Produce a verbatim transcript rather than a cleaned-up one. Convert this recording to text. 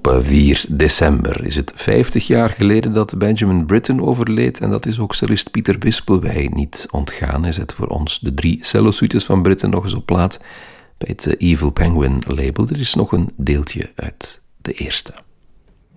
Op vier december is het vijftig jaar geleden dat Benjamin Britten overleed en dat is ook cellist Pieter Wispelwey niet ontgaan. Hij zet voor ons de drie cellosuites van Britten nog eens op plaat bij het Evil Penguin label. Er is nog een deeltje uit de eerste.